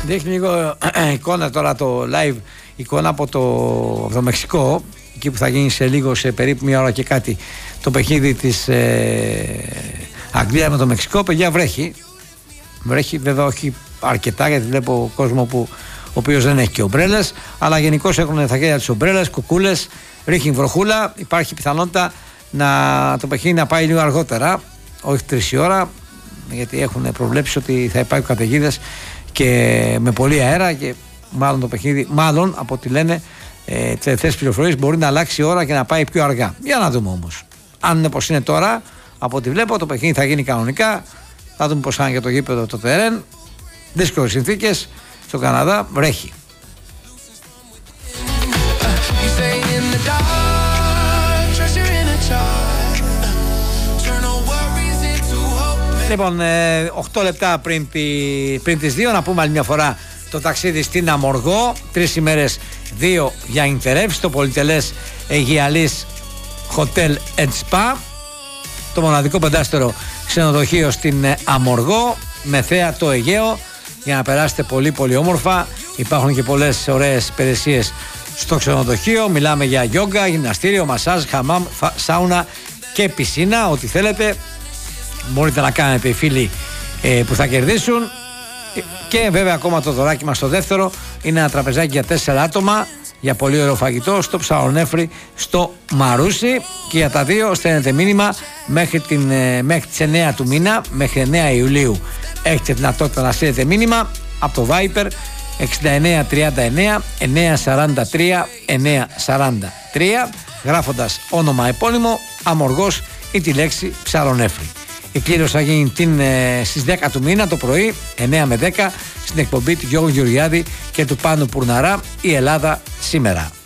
Δείχνει λίγο εικόνα τώρα το live, εικόνα από το Μεξικό, εκεί που θα γίνει σε λίγο, σε περίπου μια ώρα και κάτι, το παιχνίδι της Αγγλία με το Μεξικό. Παιδιά, βρέχει. Βρέχει βέβαια όχι αρκετά, γιατί βλέπω κόσμο που ο οποίος δεν έχει και ομπρέλες, αλλά γενικώς έχουν τα χέρια τις ομπρέλες, κουκούλες, ρίχνει βροχούλα. Υπάρχει πιθανότητα το παιχνίδι να πάει λίγο αργότερα, όχι 3 η ώρα, γιατί έχουν προβλέψει ότι θα υπάρχουν καταιγίδες και με πολύ αέρα, και μάλλον το παιχνίδι, μάλλον από ό,τι λένε τις τελευταίες πληροφορίες, μπορεί να αλλάξει η ώρα και να πάει πιο αργά. Για να δούμε όμως. Αν είναι πως είναι τώρα, από ό,τι βλέπω, το παιχνίδι θα γίνει κανονικά. Θα δούμε πως θα είναι για το γήπεδο, το τερέν. Δύσκολες συνθήκες στο Καναδά, βρέχει. Λοιπόν, 8 λεπτά πριν τις 2, να πούμε άλλη μια φορά το ταξίδι στην Αμοργό. 3 ημέρες, 2 για νυχτερεύσεις, το πολυτελές Αιγιαλής Hotel and Spa, το μοναδικό 5-στερο ξενοδοχείο στην Αμοργό, με θέα το Αιγαίο, για να περάσετε πολύ πολύ όμορφα. Υπάρχουν και πολλές ωραίες υπηρεσίες στο ξενοδοχείο. Μιλάμε για γιόγκα, γυμναστήριο, μασάζ, χαμάμ, σάουνα και πισίνα. Ό,τι θέλετε μπορείτε να κάνετε οι φίλοι που θα κερδίσουν. Και βέβαια ακόμα το δωράκι μας στο δεύτερο είναι ένα τραπεζάκι για 4 άτομα για πολύ ωραίο φαγητό στο Ψαρονέφρι στο Μαρούσι. Και για τα δύο στέλνετε μήνυμα μέχρι τις 9 του μήνα, μέχρι 9 Ιουλίου έχετε δυνατότητα να στείλετε μήνυμα από το Viper 6939 943 943, γράφοντας όνομα επώνυμο, Αμοργός ή τη λέξη Ψαρονέφρι. Η κλήρωση θα γίνει στις 10 του μήνα το πρωί, 9 με 10, στην εκπομπή του Γιώργου Γεωργιάδη και του Πάνου Πουρναρά, η Ελλάδα σήμερα.